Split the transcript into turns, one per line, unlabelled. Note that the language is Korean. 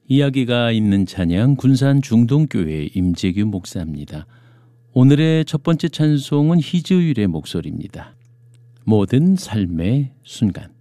이야기가 있는 찬양 군산 중동교회 임재규 목사입니다. 오늘의 첫 번째 찬송은 희즈율의 목소리입니다. 모든 삶의 순간.